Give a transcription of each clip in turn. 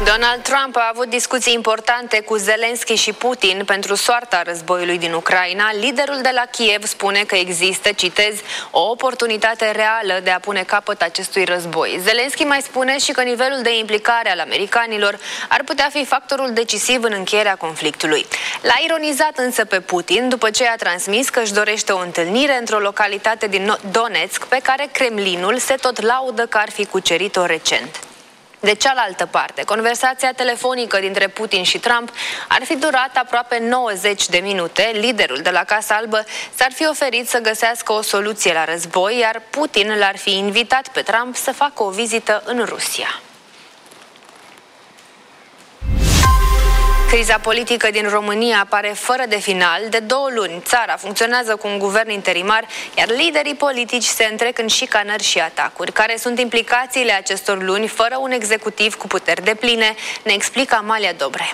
Donald Trump a avut discuții importante cu Zelensky și Putin pentru soarta războiului din Ucraina. Liderul de la Kiev spune că există, citez, o oportunitate reală de a pune capăt acestui război. Zelensky mai spune și că nivelul de implicare al americanilor ar putea fi factorul decisiv în încheierea conflictului. L-a ironizat însă pe Putin după ce a transmis că își dorește o întâlnire într-o localitate din Donetsk pe care Kremlinul se tot laudă că ar fi cucerit-o recent. De cealaltă parte, conversația telefonică dintre Putin și Trump ar fi durat aproape 90 de minute. Liderul de la Casa Albă s-ar fi oferit să găsească o soluție la război, iar Putin l-ar fi invitat pe Trump să facă o vizită în Rusia. Criza politică din România apare fără de final. De 2 luni, țara funcționează cu un guvern interimar, iar liderii politici se întrec în șicanări și atacuri. Care sunt implicațiile acestor luni fără un executiv cu puteri depline? Ne explică Amalia Dobre.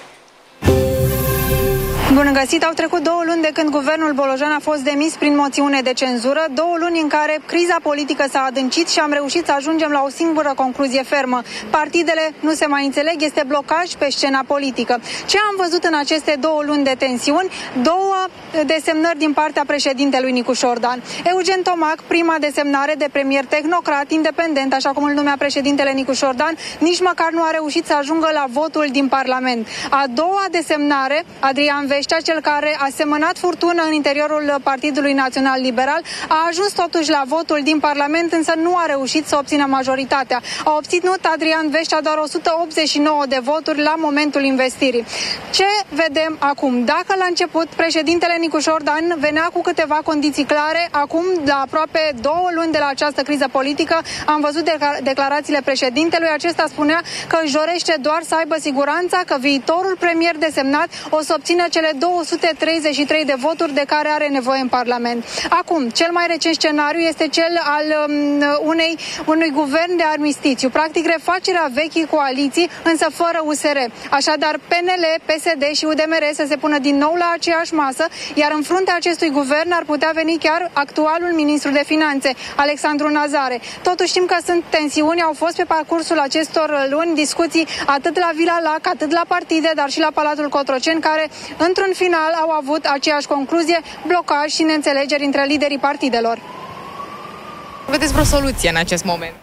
Bun găsit! Au trecut 2 luni de când guvernul Bolojan a fost demis prin moțiune de cenzură, 2 luni în care criza politică s-a adâncit și am reușit să ajungem la o singură concluzie fermă. Partidele nu se mai înțeleg, este blocaj pe scena politică. Ce am văzut în aceste 2 luni de tensiuni? 2 desemnări din partea președintelui Nicu Șordan. Eugen Tomac, prima desemnare de premier tehnocrat, independent, așa cum îl numea președintele Nicu Șordan, nici măcar nu a reușit să ajungă la votul din Parlament. A doua desemnare, Adrian Veștea, cel care a semănat furtună în interiorul Partidului Național Liberal, a ajuns totuși la votul din Parlament, însă nu a reușit să obțină majoritatea. A obținut Adrian Veștea doar 189 de voturi la momentul investirii. Ce vedem acum? Dacă la început președintele Nicu Șordan venea cu câteva condiții clare, acum, la aproape 2 luni de la această criză politică, am văzut declarațiile președintelui. Acesta spunea că își dorește doar să aibă siguranța că viitorul premier desemnat o să obțină cele 233 de voturi de care are nevoie în Parlament. Acum, cel mai recent scenariu este cel al unui guvern de armistițiu, practic refacerea vechii coaliții, însă fără USR. Așadar, PNL, PSD și UDMR să se pună din nou la aceeași masă, iar în fruntea acestui guvern ar putea veni chiar actualul ministru de Finanțe, Alexandru Nazare. Totuși știm că sunt tensiuni, au fost pe parcursul acestor luni discuții atât la Vila Lac, atât la partide, dar și la Palatul Cotroceni, care într-un final au avut aceeași concluzie, blocaj și neînțelegeri între liderii partidelor. Vedeți vreo soluție în acest moment?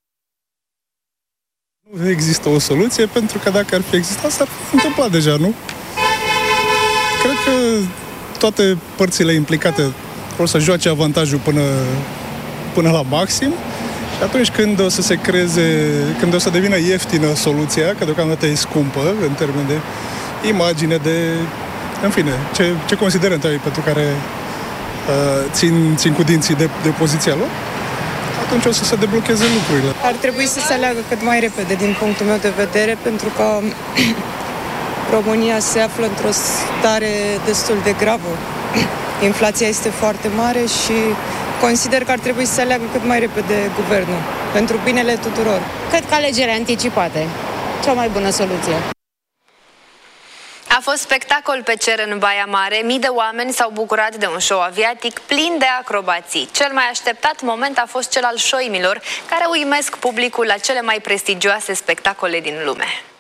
Nu există o soluție, pentru că dacă ar fi existat, s-ar fi întâmplat deja, nu? Cred că toate părțile implicate vor să joace avantajul până la maxim și atunci când o să se creeze, când o să devină ieftină soluția, că deocamdată e scumpă în termen de imagine, în fine, ce considerente ai pentru care țin cu dinții de poziția lor, atunci o să se deblocheze lucrurile. Ar trebui să se aleagă cât mai repede, din punctul meu de vedere, pentru că România se află într-o stare destul de gravă. Inflația este foarte mare și consider că ar trebui să se aleagă cât mai repede guvernul, pentru binele tuturor. Cred că alegeri anticipate, cea mai bună soluție. A fost spectacol pe cer în Baia Mare. Mii de oameni s-au bucurat de un show aviatic plin de acrobații. Cel mai așteptat moment a fost cel al șoimilor, care uimesc publicul la cele mai prestigioase spectacole din lume.